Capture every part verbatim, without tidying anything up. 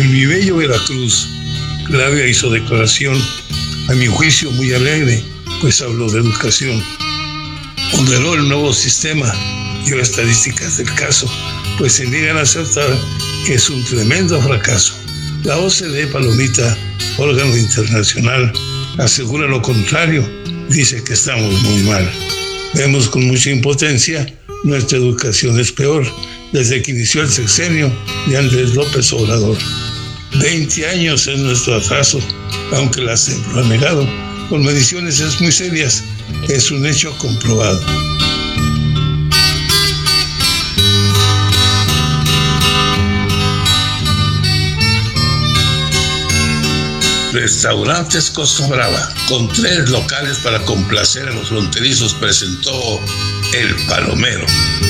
En mi bello Veracruz, Claudia hizo declaración, a mi juicio muy alegre, pues habló de educación. Ponderó el nuevo sistema, dio estadísticas del caso, pues se niegan a aceptar que es un tremendo fracaso. La O C D, Palomita, órgano internacional, asegura lo contrario, dice que estamos muy mal. Vemos con mucha impotencia, nuestra educación es peor desde que inició el sexenio de Andrés López Obrador. veinte años es nuestro atraso, aunque la C E P lo ha negado. Con mediciones es muy serias, es un hecho comprobado. Restaurantes Costa Brava, con tres locales para complacer a los fronterizos, presentó El Palomero.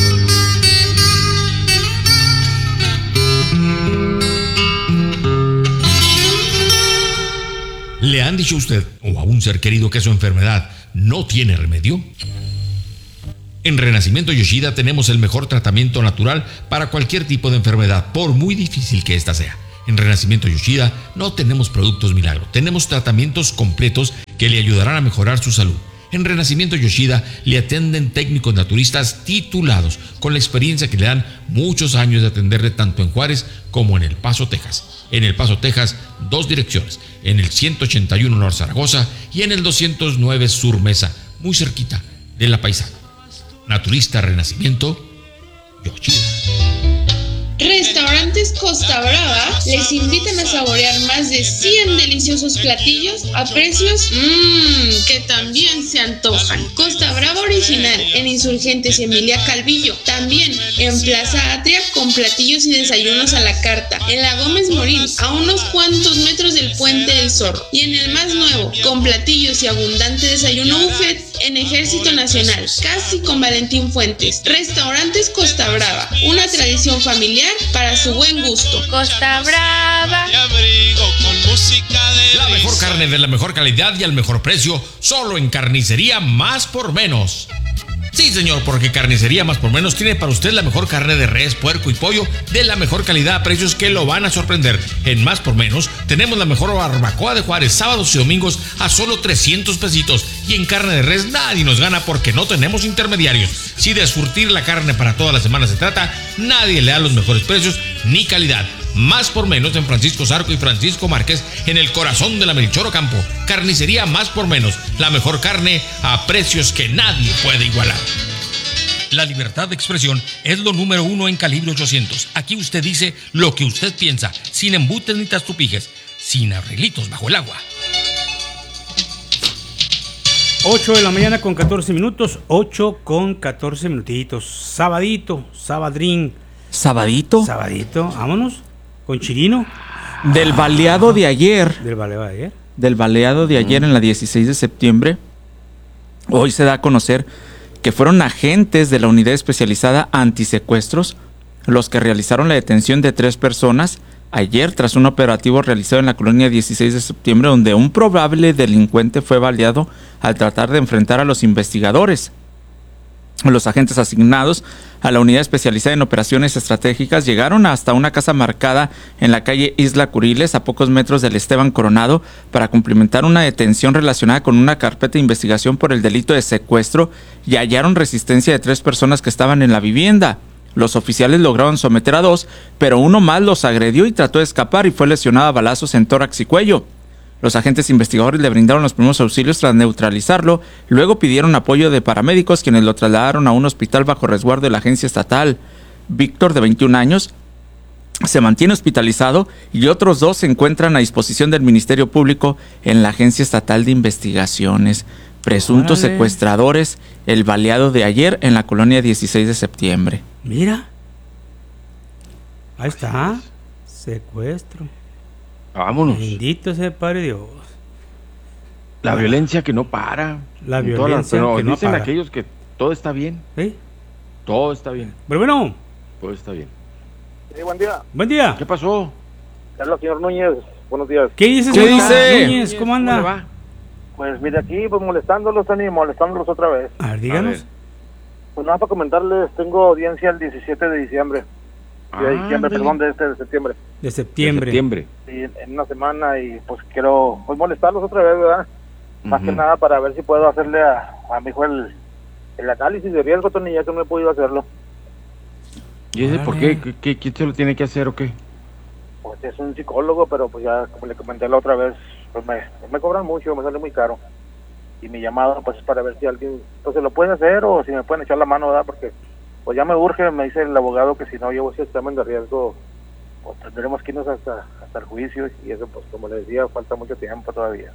¿Le han dicho a usted o a un ser querido que su enfermedad no tiene remedio? En Renacimiento Yoshida tenemos el mejor tratamiento natural para cualquier tipo de enfermedad, por muy difícil que ésta sea. En Renacimiento Yoshida no tenemos productos milagro, tenemos tratamientos completos que le ayudarán a mejorar su salud. En Renacimiento Yoshida le atienden técnicos naturistas titulados, con la experiencia que le dan muchos años de atenderle tanto en Juárez como en El Paso, Texas. En El Paso, Texas, dos direcciones, en el ciento ochenta y uno Norte Zaragoza y en el doscientos nueve Sur Mesa, muy cerquita de La Paisana. Naturista Renacimiento Yoshida. Restaurantes Costa Brava les invitan a saborear más de cien deliciosos platillos a precios mmm, que también se antojan. Costa Brava original en Insurgentes y Emilia Calvillo. También en Plaza Atria con platillos y desayunos a la carta. En la Gómez Morín, a unos cuantos metros del Puente del Zorro. Y en el más nuevo, con platillos y abundante desayuno buffet en Ejército Nacional, casi con Valentín Fuentes. Restaurantes Costa Brava, una tradición familiar para su buen gusto. Costa Brava. La mejor carne de la mejor calidad y al mejor precio, solo en Carnicería Más por Menos. Sí, señor, porque Carnicería Más por Menos tiene para usted la mejor carne de res, puerco y pollo de la mejor calidad a precios que lo van a sorprender. En Más por Menos tenemos la mejor barbacoa de Juárez, sábados y domingos a solo trescientos pesitos. Y en carne de res nadie nos gana porque no tenemos intermediarios. Si de surtir la carne para toda la semana se trata, nadie le da los mejores precios ni calidad. Más por Menos en Francisco Zarco y Francisco Márquez, en el corazón de la Melchor Ocampo. Carnicería Más por Menos, la mejor carne a precios que nadie puede igualar. La libertad de expresión es lo número uno en Calibre ochocientos. Aquí usted dice lo que usted piensa, sin embutes ni tastupijes, sin arreglitos bajo el agua. ocho de la mañana con catorce minutos, ocho con catorce minutitos. Sabadito, sabadrín. ¿Sabadito? Sabadito, vámonos. Con Chirino. Del baleado de ayer. Del baleado de ayer. Del baleado de ayer, en la dieciséis de septiembre. Hoy se da a conocer que fueron agentes de la Unidad Especializada Antisecuestros los que realizaron la detención de tres personas ayer tras un operativo realizado en la colonia dieciséis de septiembre, donde un probable delincuente fue baleado al tratar de enfrentar a los investigadores. Los agentes asignados a la Unidad Especializada en Operaciones Estratégicas llegaron hasta una casa marcada en la calle Isla Curiles, a pocos metros del Esteban Coronado, para cumplimentar una detención relacionada con una carpeta de investigación por el delito de secuestro, y hallaron resistencia de tres personas que estaban en la vivienda. Los oficiales lograron someter a dos, pero uno más los agredió y trató de escapar y fue lesionado a balazos en tórax y cuello. Los agentes investigadores le brindaron los primeros auxilios tras neutralizarlo. Luego pidieron apoyo de paramédicos, quienes lo trasladaron a un hospital bajo resguardo de la agencia estatal. Víctor, de veintiún años, se mantiene hospitalizado y otros dos se encuentran a disposición del Ministerio Público en la Agencia Estatal de Investigaciones. Presuntos Órale. secuestradores, el baleado de ayer en la colonia dieciséis de septiembre. Mira. Ahí está. Secuestro. Vámonos. Bendito sea el Padre Dios. La violencia que no para. La En todas las- violencia pero que no dicen para. aquellos que todo está bien. ¿Sí? Todo está bien. Pero bueno, Todo está bien. Sí, buen día. buen día. ¿Qué pasó? Hola, señor Núñez. Buenos días. ¿Qué dices, ¿Qué señor dice? Núñez? ¿Cómo anda? le va? Pues mire, aquí pues molestándolos, Tony, molestándolos otra vez. A ver, díganos. A ver. Pues nada, para comentarles, tengo audiencia el diecisiete de diciembre. Sí, de diciembre, perdón, de este de septiembre. De septiembre. De septiembre. Sí, en, en una semana y pues quiero pues molestarlos otra vez, ¿verdad? Más que Ujú. nada para ver si puedo hacerle a, a mi hijo el, el análisis de riesgo, Tony, ya que no he podido hacerlo. ¿Y ese por Órale. qué? ¿Qué, qué? ¿Quién se lo tiene que hacer o qué? Pues es un psicólogo, pero pues ya, como le comenté la otra vez, pues me, pues me cobran mucho, me sale muy caro. Y mi llamado pues es para ver si alguien pues se lo puede hacer o si me pueden echar la mano, ¿verdad? Porque pues ya me urge, me dice el abogado que si no llevo ese examen de riesgo, pues tendremos que irnos hasta, hasta el juicio y eso pues como le decía, falta mucho tiempo todavía.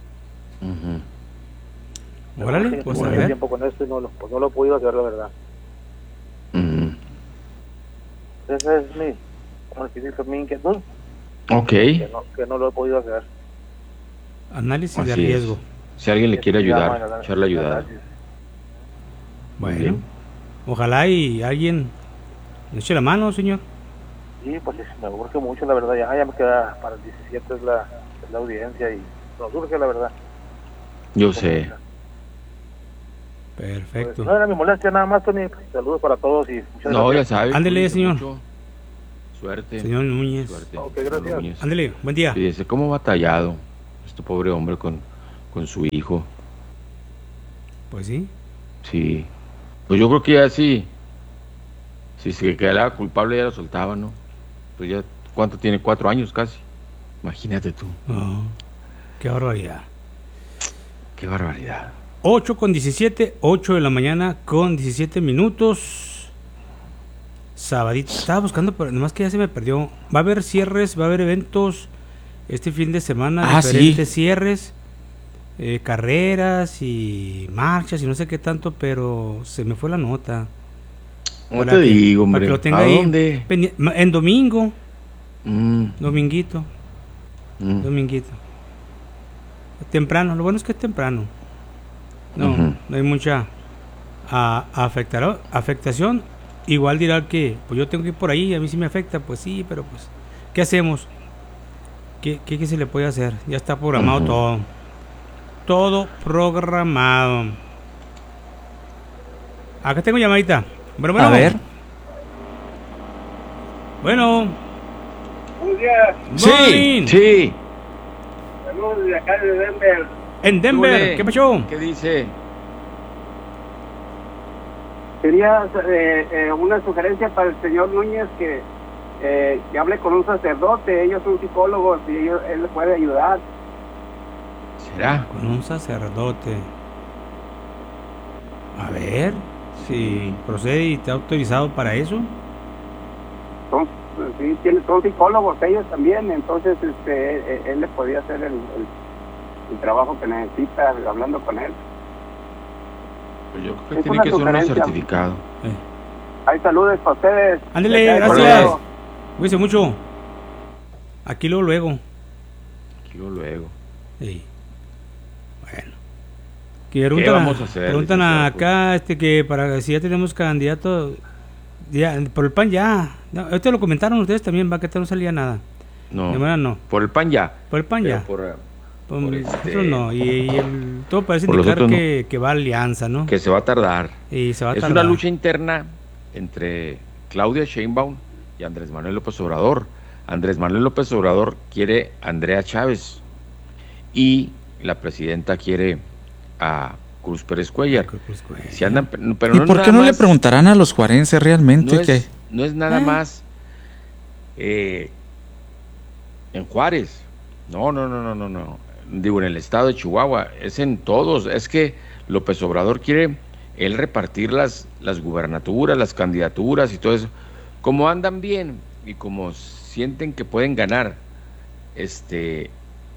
Ujú. Órale, Tengo pues a mucho ver. tiempo con esto y no lo, pues no lo he podido hacer, la verdad. Ujú. Esa es mi, como se dice, mi inquietud, Ok. que no, que no lo he podido hacer. Análisis Así de es. riesgo. Si alguien le quiere Se llama ayudar, el- echarle el ayudada. análisis. Bueno, bien. ojalá y alguien le eche la mano, señor. Sí, pues es- me urge mucho, la verdad, ya, ya me queda para el diecisiete es la, es la audiencia y nos urge, la verdad. Yo sé. Pues, Perfecto. no era mi molestia nada más, Tony. Saludos para todos y muchas No, ya gracias. sabe. Ándele, cuídese señor. mucho. Suerte. Señor Núñez. Suerte. Ok, señor gracias. Núñez. Ándele, buen día. Fíjese cómo ha batallado este pobre hombre con, con su hijo. Pues sí. Sí. Pues yo creo que ya sí. Si se quedara culpable ya lo soltaba, ¿no? Pues ya, ¿cuánto tiene? Cuatro años casi. Imagínate tú. Oh, qué barbaridad. Qué barbaridad. ocho con diecisiete, ocho de la mañana con diecisiete minutos. Sabadito. Estaba buscando, pero nomás que ya se me perdió. Va a haber cierres, va a haber eventos este fin de semana, Ah, diferentes sí. cierres, eh, carreras y marchas y no sé qué tanto, pero se me fue la nota. No Para te que- digo, para hombre. que lo tenga ¿A ahí dónde? pendi- ma- En domingo, Mm, dominguito, mm. dominguito. Temprano, lo bueno es que es temprano. No, Ujú. no hay mucha a, afectar, afectación. Igual dirá que, pues yo tengo que ir por ahí, a mí sí me afecta, pues sí, pero pues, ¿qué hacemos? ¿Qué, qué, qué se le puede hacer? Ya está programado Ujú. todo. Todo programado. Acá tengo llamadita. Bueno, bueno. A ver. Bueno. Buenos días, Sí, Morning. sí. saludos desde acá de Denver. En Denver, Súbele. ¿qué pasó? ¿Qué dice? Quería eh, eh, una sugerencia para el señor Núñez que, eh, que hable con un sacerdote. Ellos son psicólogos y ellos, él le puede ayudar. ¿Será? Con un sacerdote. A ver si procede y está autorizado para eso. Son, sí, tiene- son psicólogos ellos también. Entonces este, él, él le podía hacer el, el, el trabajo que necesita hablando con él. Pues yo creo que Es tiene una que ser un sugerencia. certificado. Eh. Hay saludos para ustedes. Ándele, Hasta gracias. luego. Cuídense mucho. Aquí luego, luego. Aquí lo luego. Sí. Bueno. Que preguntan, vamos a hacer, preguntan licenciado? acá este, que para si ya tenemos candidato ya, por el P A N ya. No, ahorita lo comentaron ustedes también, va que no salía nada. No. De manera no. Por el pan ya. Por el P A N Pero ya. por, eh, Por- por nosotros este- no. Y, y el, todo parece por los indicar otros que, que va a alianza, ¿no? que se va a tardar. Y se va a Es tardar. una lucha interna entre Claudia Sheinbaum y Andrés Manuel López Obrador. Andrés Manuel López Obrador quiere a Andrea Chávez y la presidenta quiere a Cruz Pérez Cuellar. Si andan, pero ¿Y no por nada qué no le más- preguntarán a los juarenses realmente no que es, no es nada Eh. más eh, en Juárez. No, no, no, no, no, no. Digo, en el estado de Chihuahua. Es en todos. Es que López Obrador quiere él repartir las, las gubernaturas, las candidaturas y todo eso. Como andan bien y como sienten que pueden ganar, este,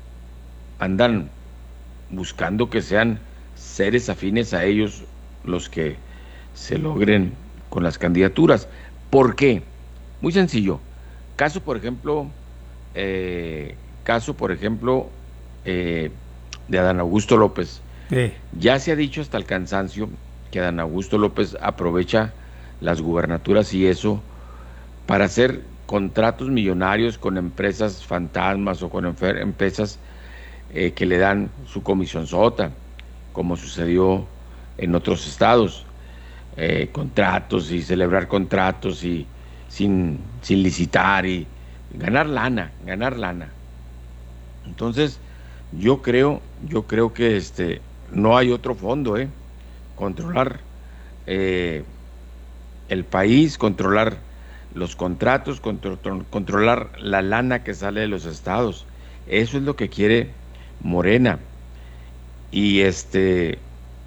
andan buscando que sean seres afines a ellos los que se logren con las candidaturas. ¿Por qué? Muy sencillo. Caso, por ejemplo, eh, caso, por ejemplo, eh, de Adán Augusto López. Eh, Ya se ha dicho hasta el cansancio que Adán Augusto López aprovecha las gubernaturas y eso para hacer contratos millonarios con empresas fantasmas o con enfer- empresas eh, que le dan su comisión sota, como sucedió en otros estados. Eh, contratos y celebrar contratos y, sin, sin licitar y ganar lana, ganar lana. Entonces, yo creo, yo creo que este no hay otro fondo, eh. Controlar eh, el país, controlar los contratos, contro controlar la lana que sale de los estados. Eso es lo que quiere Morena. Y este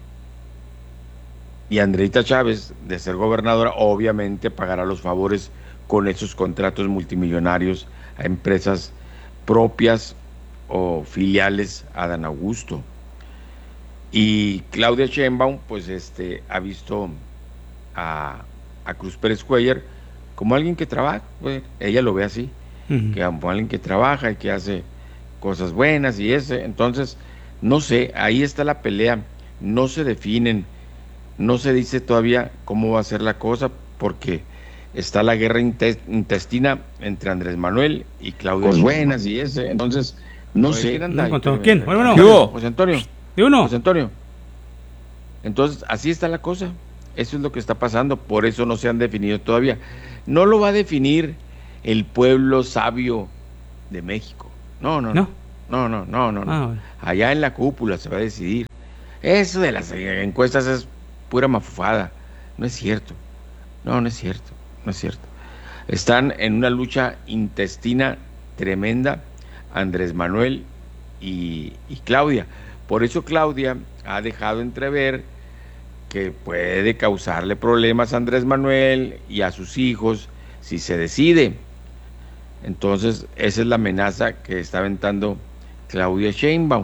y Andreita Chávez, de ser gobernadora, obviamente pagará los favores con esos contratos multimillonarios a empresas propias o filiales a Dan Augusto. Y Claudia Sheinbaum, pues este, ha visto a, a Cruz Pérez Cuellar como alguien que trabaja, pues, ella lo ve así, uh-huh. que como alguien que trabaja y que hace cosas buenas y ese, entonces, no sé, ahí está la pelea, no se definen, no se dice todavía cómo va a ser la cosa, porque está la guerra intestina entre Andrés Manuel y Claudia Sheinbaum. Buenas y ese, entonces, no sé. ¿Quién? ¿Quién? Bueno, no. José Antonio. ¿Y uno? José Antonio. Entonces, así está la cosa. Eso es lo que está pasando. Por eso no se han definido todavía. No lo va a definir el pueblo sabio de México. No, no, no. No, no, no, no. no. Ah, bueno. Allá en la cúpula se va a decidir. Eso de las encuestas es pura mafufada. No es cierto. No, no es cierto. No es cierto. Están en una lucha intestina tremenda Andrés Manuel y, y Claudia. Por eso Claudia ha dejado entrever que puede causarle problemas a Andrés Manuel y a sus hijos si se decide. Entonces, esa es la amenaza que está aventando Claudia Sheinbaum.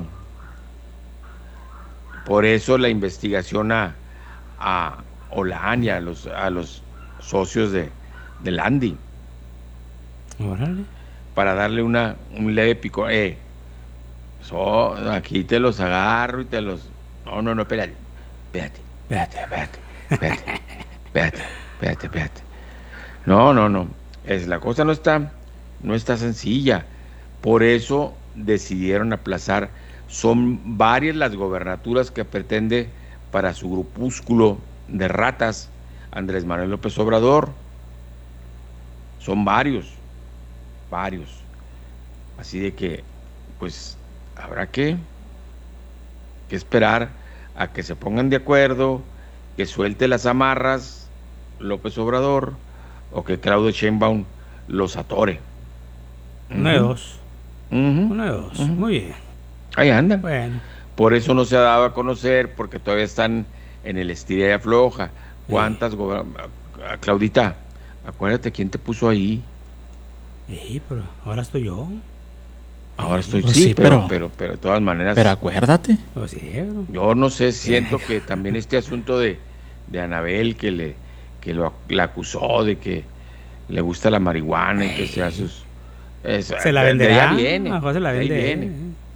Por eso la investigación a, a Olaán y a los, a los socios de, de Landy. Órale. Para darle una, un leve pico. Eh, so, aquí te los agarro y te los... No, no, no, espérate. Espérate, espérate, espérate, espérate, espérate, espérate, espérate. No, no, no. Es, la cosa no está, no está sencilla. Por eso decidieron aplazar. Son varias las gobernaturas que pretende para su grupúsculo de ratas Andrés Manuel López Obrador. Son varios, varios. Así de que, pues, habrá que, que esperar a que se pongan de acuerdo, que suelte las amarras López Obrador o que Claudia Sheinbaum los atore. Una de dos. Uh-huh. Una de dos. Uh-huh. Muy bien. Ahí andan. Bueno. Por eso no se ha dado a conocer, porque todavía están en el estira y afloja. ¿Cuántas sí. gober... Claudita, acuérdate quién te puso ahí. Sí, pero ahora estoy yo. Ahora estoy, pues sí, sí, pero, pero, pero, pero de todas maneras. Pero acuérdate. Pues sí, pero... Yo no sé, siento que también este asunto de, de Anabel, que le que lo, la acusó de que le gusta la marihuana y que sea sus... Es, se la venderá. Viene, mejor se la vende. Viene.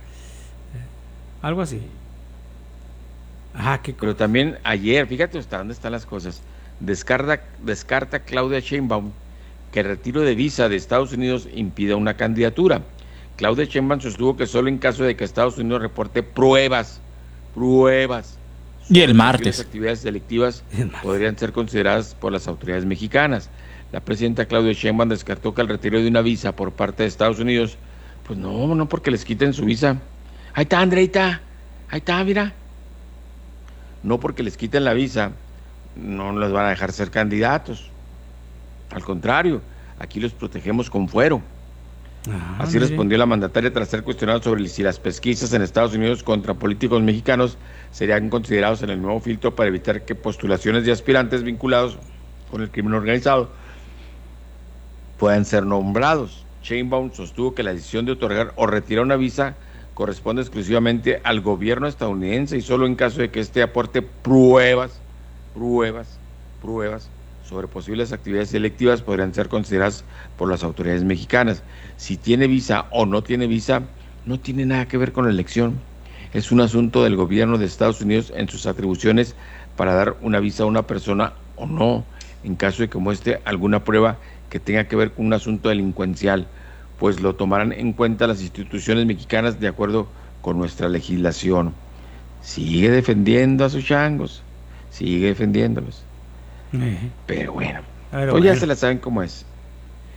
Algo así. Ah, qué... Pero también ayer, fíjate hasta dónde están las cosas. Descarta, descarta Claudia Sheinbaum que el retiro de visa de Estados Unidos impida una candidatura. Claudia Sheinbaum sostuvo que solo en caso de que Estados Unidos reporte pruebas, pruebas. Y el martes. Las actividades delictivas podrían ser consideradas por las autoridades mexicanas. La presidenta Claudia Sheinbaum descartó que el retiro de una visa por parte de Estados Unidos, pues no, no porque les quiten su visa. Ahí está, Andreita, ahí está, mira. No porque les quiten la visa, no los van a dejar ser candidatos. Al contrario, aquí los protegemos con fuero. Ah, Así mire. respondió la mandataria tras ser cuestionada sobre si las pesquisas en Estados Unidos contra políticos mexicanos serían considerados en el nuevo filtro para evitar que postulaciones de aspirantes vinculados con el crimen organizado puedan ser nombrados. Sheinbaum sostuvo que la decisión de otorgar o retirar una visa corresponde exclusivamente al gobierno estadounidense y solo en caso de que éste aporte pruebas, pruebas, pruebas sobre posibles actividades selectivas podrían ser consideradas por las autoridades mexicanas. Si tiene visa o no tiene visa, no tiene nada que ver con la elección. Es un asunto del gobierno de Estados Unidos en sus atribuciones para dar una visa a una persona o no, en caso de que muestre alguna prueba que tenga que ver con un asunto delincuencial, pues lo tomarán en cuenta las instituciones mexicanas de acuerdo con nuestra legislación. Sigue defendiendo a sus changos, sigue defendiéndolos. Uh-huh. Pero bueno, ver, pues bueno. Ya se la saben cómo es.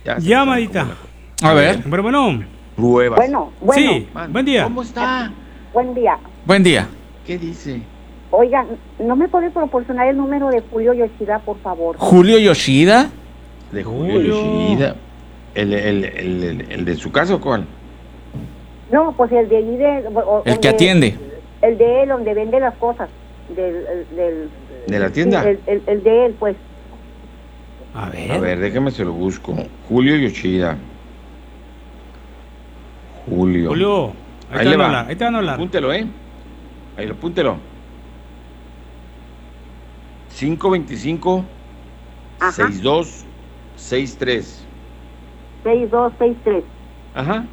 Ya se Llamadita. me sacó la- A ver, Bueno, bueno. Pruebas. Bueno, bueno, Sí, Man, buen día. ¿Cómo está? buen día. buen día. ¿Qué dice? Oiga, ¿no me puede proporcionar el número de Julio Yoshida, por favor? Julio Yoshida. De Julio Julio. Yoshida. ¿El, el, el, el, el de su casa o cuál? No, pues el de allí de... o- El donde- que atiende. El de él, donde vende las cosas. Del, el- del, ¿De la tienda? sí, el, el, el de él, pues. A ver. A ver, déjame se lo busco. Julio Yoshida. Julio. Julio, ahí, Ahí te le van a va. hablar. Ahí te van a hablar. Apúntelo, ¿eh? Ahí lo apúntelo. cinco veinticinco Ajá. sesenta y dos sesenta y tres. seis dos seis tres. Ajá.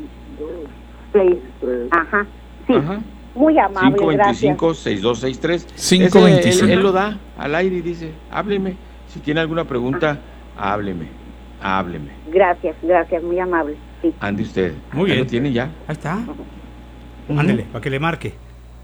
seis. Ajá. Sí. Ajá. Muy amable, cinco gracias. veinticinco sesenta y dos sesenta y tres. cinco Ese, veinticinco. Él, él lo da al aire y dice, hábleme. Si tiene alguna pregunta, hábleme. Hábleme. Gracias, gracias, muy amable. Sí. Ande usted. Muy Ahí bien. lo tiene ya. Ahí está. Ándele, para que le marque.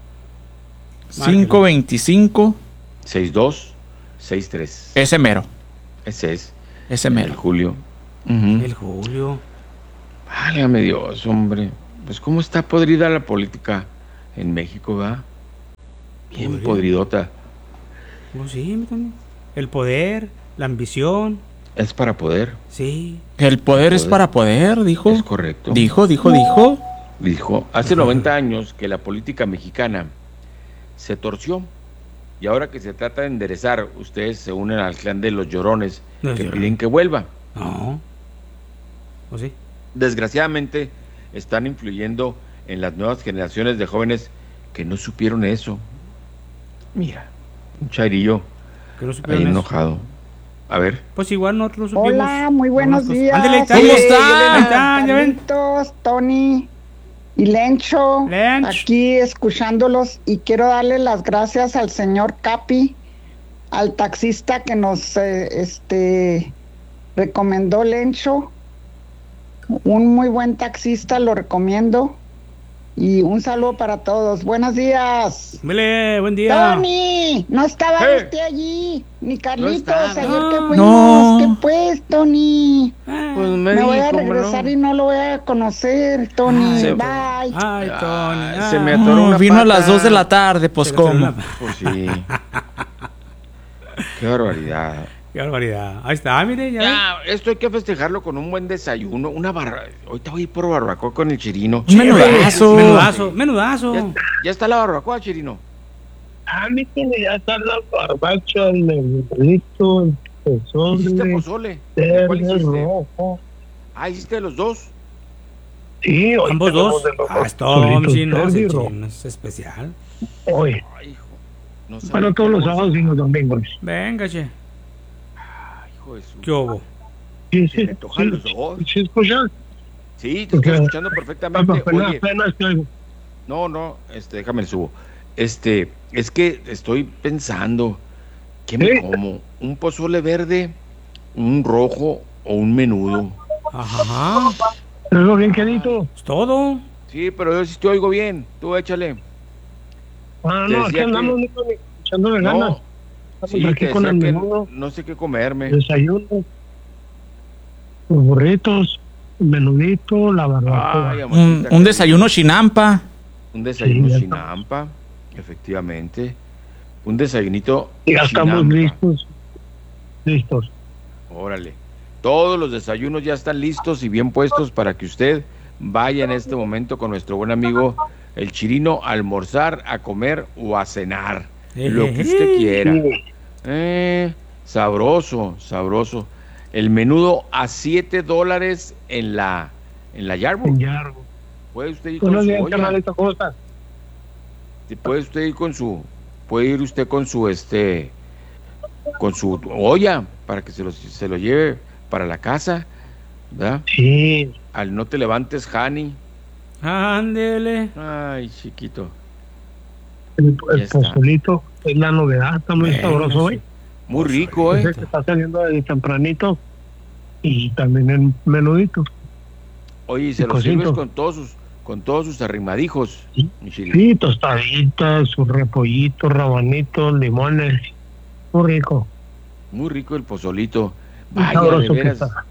cinco veinticinco. sesenta y dos sesenta y tres. Ese mero. Ese es. Ese El mero. Julio. Ujú. El Julio. Válgame Dios, hombre. Pues cómo está podrida la política en México, ¿verdad? Bien Podrida. podridota. Pues sí, mi Tony. El poder, la ambición. Es para poder. Sí. El poder es Poder. para poder, dijo. Es correcto. Dijo, dijo, dijo. Dijo, hace noventa años que la política mexicana se torció. Y ahora que se trata de enderezar, ustedes se unen al clan de los llorones Los que llorones. piden que vuelva. No. Pues sí. Desgraciadamente, están influyendo en las nuevas generaciones de jóvenes que no supieron eso. Mira, un chairillo Que no ahí supieron eso. enojado. A ver. Pues igual nosotros supimos. Hola, muy buenos algunas cosas. días. Ándele, ahí está. ¿Cómo está? Ahí está, ya ven. Carlitos, Tony y Lencho, Lench. aquí escuchándolos, y quiero darle las gracias al señor Capi, al taxista que nos eh, este recomendó Lencho. Un muy buen taxista, lo recomiendo. Y un saludo para todos. Buenos días. Vele, buen día. Tony, no estaba Eh. usted allí, ni Carlitos, estaba. ayer No. que fuimos. No. ¿Qué pues, Tony? Ah. Pues Me voy a dijo, regresar ¿no? y no lo voy a conocer, Tony. Se- Bye. Ay, Tony. Ah, ah. se me atoró No, una vino a pata. las dos de la tarde, pues Se le atoró cómo. una- Pues sí. Qué barbaridad. Qué barbaridad. Ahí está, mire, ya. ven. Ya, esto hay que festejarlo con un buen desayuno, una barra. Ahorita voy a ir por barbacoa con el Chirino. Un menudazo. Menudazo, menudazo. Ya, ya está la barbacoa, Chirino. A mí tiene ya están las barbachas, el negrito, el ¿Hiciste pozole, pozole? ¿Cuál verde, hiciste? rojo. Ah, ¿hiciste los dos? Sí, hoy Ambos tenemos dos. de los Ah, dos es todo, solitos, sí, no, verde sí, y rojo. no es especial. Hoy, Ay, hijo. No sabía para que todos los vos- sábados y los domingos. Venga, che. Ay, hijo de su- ¿Qué hubo? Sí, Se sí, me antojan sí, los dos. sí, escuchas. Sí, te estoy escuchando perfectamente. Apenas, Oye, apenas te oigo. no, no, este, déjame el subo. Este, es que estoy pensando, ¿qué me ¿Sí? como? ¿Un pozole verde, un rojo o un menudo? Ajá. Te oigo bien quedito. Es todo. Sí, pero yo sí te oigo bien. Tú échale. Ah, Te no, aquí decía andamos que- Nico, echándole ganas. No, Estamos sí, aquí te con decía el que menudo, no sé qué comerme. desayuno, los burritos, el menudito, la barbacoa. Ay, Un, mamacita, un qué desayuno chinampa. Un desayuno Sí, ya chinampa, efectivamente. Un desayunito ya estamos chinampa. listos. Listos. Órale. Todos los desayunos ya están listos y bien puestos para que usted vaya en este momento con nuestro buen amigo el Chirino a almorzar, a comer o a cenar. Lo que usted quiera. Eh, sabroso, sabroso. El menudo a siete dólares en la en la Yarbo. En Yarbo. Puede usted ir con Buenos su días, olla. carnalito, ¿cómo estás? Puede usted ir con su, puede ir usted con su este, con su olla para que se lo, se lo lleve para la casa, ¿verdad? Sí, Al no te levantes, Hani. Ándele. Ay, chiquito. el, Ya el está. pozolito es la novedad, está muy Venga, sabroso sí. hoy. Muy rico, ¿eh? Ese que está saliendo de tempranito y también el menudito. Oye, y se Y lo cosito. sirves con todos sus, con todos sus arrimadijos, Sí. mi Chirino. Sí, tostaditas, sus repollitos, rabanitos, limones. Muy rico. Muy rico el pozolito. Muy Vaya, de sabroso que veras. está.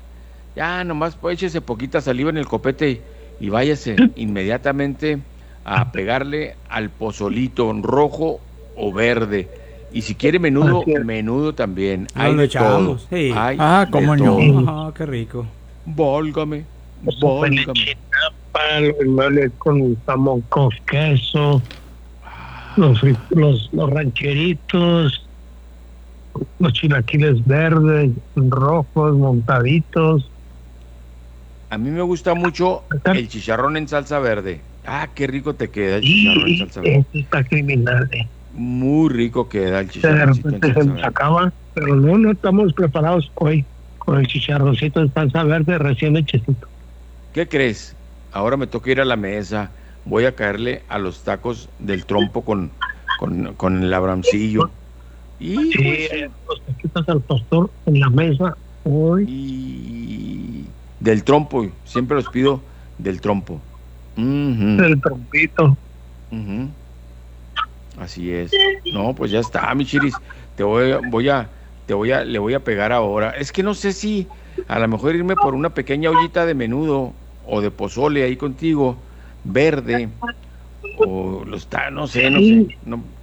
Ya nomás pues, échese poquita saliva en el copete y váyase inmediatamente a pegarle al pozolito rojo o verde. Y si quiere menudo, menudo también. No Hay lo de echamos. todo. Sí. Hay Ah, de cómo todo. no. Ah, qué rico. Válgame, Sopa de válgame. chinapa, los muebles con jamón con queso, los, fri- los, los rancheritos, los chilaquiles verdes, rojos, montaditos. A mí me gusta mucho el chicharrón en salsa verde. Ah, qué rico te queda el chicharrón en Y salsa verde. eso está criminal. eh. Muy rico queda el De chicharroncito en repente se salsa nos verde. acaba, pero no, no estamos preparados hoy con el chicharroncito de salsa verde recién hechecito. ¿Qué crees? Ahora me toca ir a la mesa. Voy a caerle a los tacos del trompo con, con, con el abramcillo. Y, Sí, pues, eh, los taquitos al pastor en la mesa hoy. y del trompo. Siempre los pido del trompo. Ujú, El trompito. ujú. Así es. No, pues ya está, mi chiris. Te voy, a- voy a, te voy a, le voy a pegar ahora. Es que no sé si a lo mejor irme por una pequeña ollita de menudo o de pozole ahí contigo, verde, o los ta, no sé, no sé. No,